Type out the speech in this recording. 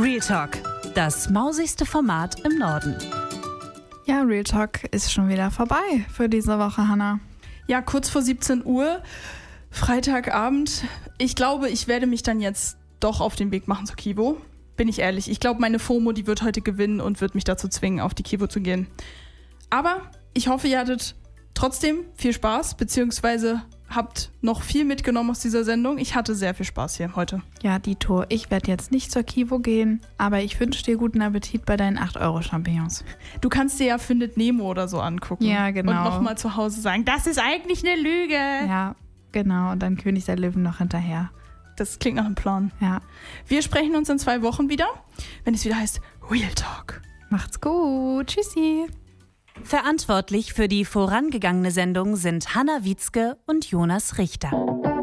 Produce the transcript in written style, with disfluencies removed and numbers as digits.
Real Talk, das mausigste Format im Norden. Ja, Real Talk ist schon wieder vorbei für diese Woche, Hannah. Ja, kurz vor 17 Uhr, Freitagabend. Ich glaube, ich werde mich dann jetzt doch auf den Weg machen zur Kivo. Bin ich ehrlich. Ich glaube, meine FOMO, die wird heute gewinnen und wird mich dazu zwingen, auf die Kivo zu gehen. Aber ich hoffe, ihr hattet trotzdem viel Spaß, beziehungsweise habt noch viel mitgenommen aus dieser Sendung. Ich hatte sehr viel Spaß hier heute. Ja, Dito, ich werde jetzt nicht zur Kivo gehen, aber ich wünsche dir guten Appetit bei deinen 8-Euro-Champignons. Du kannst dir ja Findet Nemo oder so angucken. Ja, genau. Und nochmal zu Hause sagen, das ist eigentlich eine Lüge. Ja, genau. Und dann König der Löwen noch hinterher. Das klingt nach einem Plan. Ja. Wir sprechen uns in 2 Wochen wieder, wenn es wieder heißt Real Talk. Macht's gut. Tschüssi. Verantwortlich für die vorangegangene Sendung sind Hannah Wietzke und Jonas Richter.